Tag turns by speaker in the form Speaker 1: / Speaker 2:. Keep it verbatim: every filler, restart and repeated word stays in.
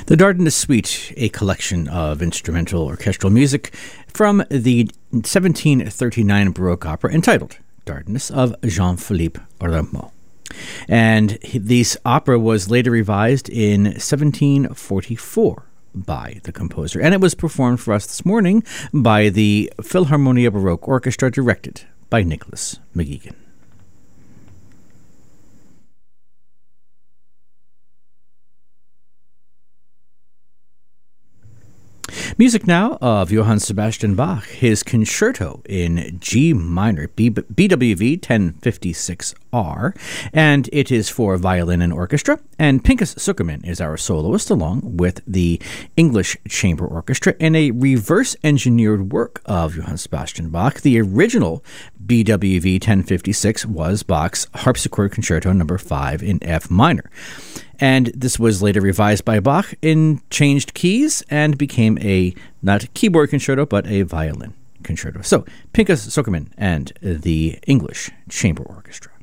Speaker 1: The Dardanus Suite, a collection of instrumental orchestral music from the seventeen thirty-nine Baroque opera entitled Dardanus of Jean-Philippe Rameau. And this opera was later revised in seventeen forty-four by the composer, and it was performed for us this morning by the Philharmonia Baroque Orchestra, directed by Nicholas McGeegan. Music now of Johann Sebastian Bach, his concerto in G minor, B W V ten fifty-six R, and it is for violin and orchestra, and Pinchas Zukerman is our soloist, along with the English Chamber Orchestra, in a reverse-engineered work of Johann Sebastian Bach. The original B W V ten fifty-six was Bach's Harpsichord Concerto number five in F minor. And this was later revised by Bach in changed keys and became a, not a keyboard concerto, but a violin concerto. So, Pinchas Zukerman and the English Chamber Orchestra.